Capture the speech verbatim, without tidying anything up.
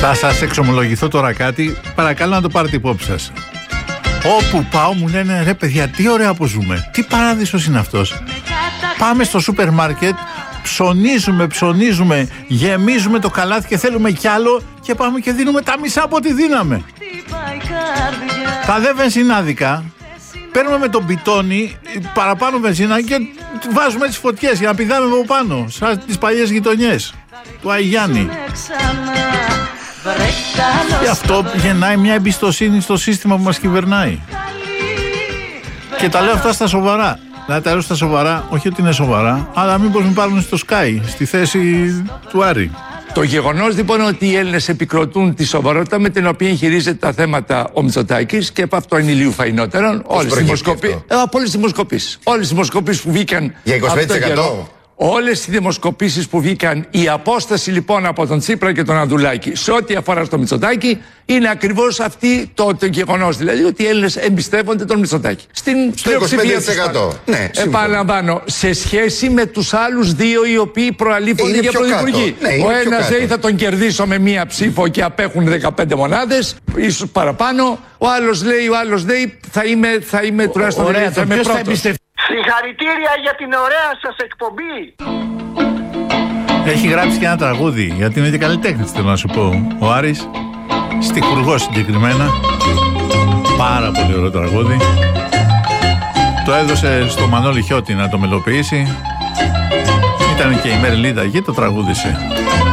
Θα σας εξομολογηθώ τώρα κάτι, παρακαλώ να το πάρετε υπόψη σας. Όπου πάω μου λένε ρε παιδιά, τι ωραία που ζούμε. Τι παράδεισος είναι αυτός. Πάμε στο σούπερ μάρκετ, ψωνίζουμε, ψωνίζουμε, γεμίζουμε το καλάθι και θέλουμε κι άλλο και πάμε και δίνουμε τα μισά από ό,τι δίναμε. Τα δε βενζινάδικα παίρνουμε με τον πιτόνι παραπάνω βενζίνα και βάζουμε τις φωτιές για να πηδάμε από πάνω, σαν τις παλιές γειτονιές του Αγιάννη. Και αυτό γεννάει μια εμπιστοσύνη στο σύστημα που μας κυβερνάει. Και τα λέω αυτά στα σοβαρά. Να τα λέω στα σοβαρά, όχι ότι είναι σοβαρά, αλλά μήπως με πάρουν στο Sky, στη θέση του Άρη. Το γεγονός λοιπόν ότι οι Έλληνες επικροτούν τη σοβαρότητα με την οποία χειρίζεται τα θέματα ο Μητσοτάκης, και από αυτό είναι ηλίου φαϊνότερον, όλες τις δημοσκοπήσεις. Ε, από όλες τις δημοσκοπήσεις. Όλες τις δημοσκοπήσεις που βγήκαν. Για είκοσι πέντε τοις εκατό. Όλες οι δημοσκοπήσεις που βγήκαν, η απόσταση λοιπόν από τον Τσίπρα και τον Ανδουλάκη σε ό,τι αφορά στο Μητσοτάκη είναι ακριβώς αυτή το, το γεγονός. Δηλαδή ότι οι Έλληνες εμπιστεύονται τον Μητσοτάκη. Στην πλειοψηφία της. Ναι, επαναλαμβάνω, σε σχέση με τους άλλους δύο οι οποίοι προαλήφονται για πρωθυπουργοί. Ναι, ο ένας λέει θα τον κερδίσω με μία ψήφο και απέχουν δεκαπέντε μονάδες, ίσως παραπάνω. Ο άλλος λέει, ο άλλος λέει θα είμαι, θα είμαι τουλάχιστον πρώτος. Συγχαρητήρια για την ωραία σας εκπομπή. Έχει γράψει και ένα τραγούδι, γιατί είναι και καλλιτέχνης, θέλω να σου πω. Ο Άρης, στιχουργός συγκεκριμένα. Πάρα πολύ ωραίο τραγούδι. Το έδωσε στο Μανώλη Χιώτη να το μελοποιήσει. Ήταν και η Μερλίδα εκεί, το τραγούδισε.